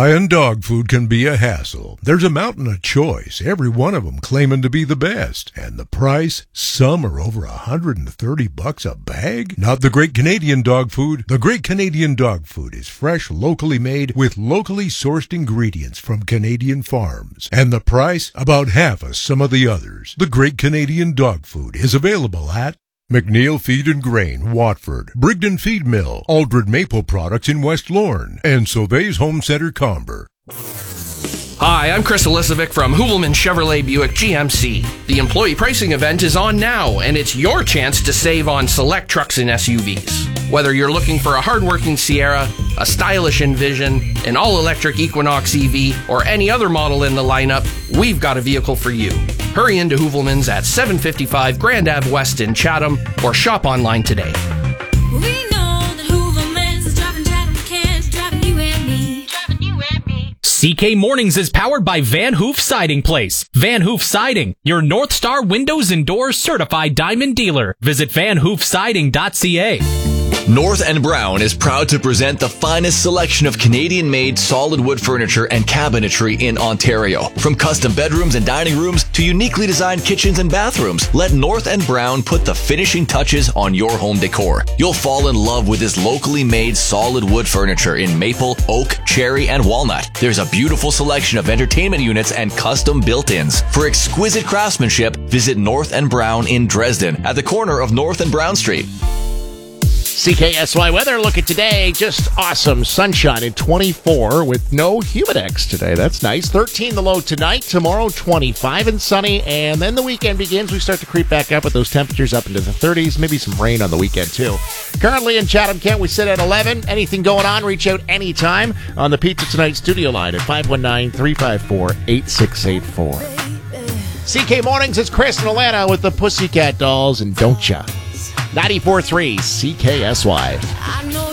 Buying dog food can be a hassle. There's a mountain of choice, every one of them claiming to be the best. And the price? Some are over $130 a bag? Not the Great Canadian Dog Food. The Great Canadian Dog Food is fresh, locally made, with locally sourced ingredients from Canadian farms. And the price? About half of some of the others. The Great Canadian Dog Food is available at McNeil Feed and Grain, Watford, Brigden Feed Mill, Aldred Maple Products in West Lorne, and Sauve's Home Center, Comber. Hi, I'm Chris Elisovic from Hoovelman Chevrolet Buick GMC. The employee pricing event is on now, and it's your chance to save on select trucks and SUVs. Whether you're looking for a hardworking Sierra, a stylish Envision, an all-electric Equinox EV, or any other model in the lineup, we've got a vehicle for you. Hurry into Hoovelman's at 755 Grand Ave West in Chatham, or shop online today. We know that Hoovelman's is driving Chatham Kent, driving you and me, driving you and me. CK Mornings is powered by Van Hoof Siding Place. Van Hoof Siding, your North Star Windows and Doors certified diamond dealer. Visit vanhoofsiding.ca. North and Brown is proud to present the finest selection of Canadian-made solid wood furniture and cabinetry in Ontario. From custom bedrooms and dining rooms to uniquely designed kitchens and bathrooms, let North and Brown put the finishing touches on your home decor. You'll fall in love with this locally made solid wood furniture in maple, oak, cherry, and walnut. There's a beautiful selection of entertainment units and custom built-ins. For exquisite craftsmanship, visit North and Brown in Dresden at the corner of North and Brown Street. CKSY weather. Look at today. Just awesome. Sunshine in 24 with no humidex today. That's nice. 13 the low tonight. Tomorrow 25 and sunny. And then the weekend begins. We start to creep back up with those temperatures up into the 30s. Maybe some rain on the weekend too. Currently in Chatham Kent, we sit at 11. Anything going on, reach out anytime on the Pizza Tonight studio line at 519-354-8684. CK Mornings, it's Chris and Alana with the Pussycat Dolls and Don't Ya. 94.3 CKSY. I know